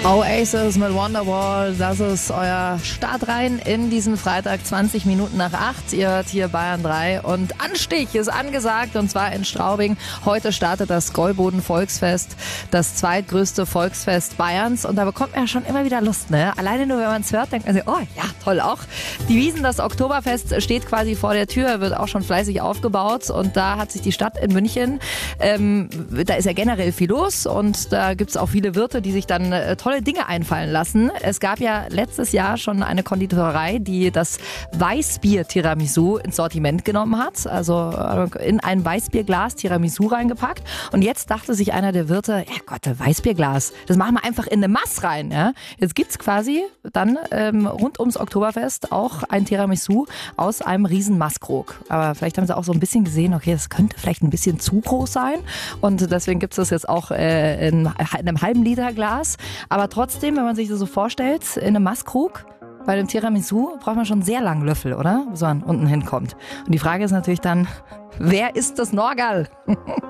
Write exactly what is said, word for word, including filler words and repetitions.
Oasis mit Wonderwall, das ist euer Start rein in diesen Freitag, zwanzig Minuten nach acht. Ihr hört hier Bayern drei und Anstich ist angesagt, und zwar in Straubing. Heute startet das Gäuboden Volksfest, das zweitgrößte Volksfest Bayerns, und da bekommt man ja schon immer wieder Lust, ne? Alleine nur, wenn man es hört, denkt man sich, oh ja, toll auch. Die Wiesn, das Oktoberfest steht quasi vor der Tür, wird auch schon fleißig aufgebaut, und da hat sich die Stadt in München, ähm, da ist ja generell viel los, und da gibt es auch viele Wirte, die sich dann äh, tolle Dinge einfallen lassen. Es gab ja letztes Jahr schon eine Konditorei, die das Weißbier-Tiramisu ins Sortiment genommen hat. Also in ein Weißbierglas Tiramisu reingepackt. Und jetzt dachte sich einer der Wirte, ja Gott, Weißbierglas, das machen wir einfach in eine Maß rein. Ja? Jetzt gibt es quasi dann ähm, rund ums Oktoberfest auch ein Tiramisu aus einem riesen Maßkrug. Aber vielleicht haben sie auch so ein bisschen gesehen, okay, das könnte vielleicht ein bisschen zu groß sein. Und deswegen gibt es das jetzt auch äh, in, in einem halben Liter Glas. Aber trotzdem, wenn man sich das so vorstellt, in einem Maßkrug, bei dem Tiramisu braucht man schon einen sehr langen Löffel, oder? Bis man unten hinkommt. Und die Frage ist natürlich dann, wer ist das Norgal?